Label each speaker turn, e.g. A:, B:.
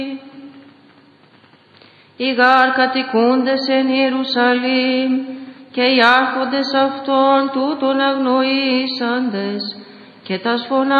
A: Οι γάρ κατοικούντες εν Ιερουσαλήμ και οι άρχοντες αυτών τούτων αγνοήσαντες και τας φωνάς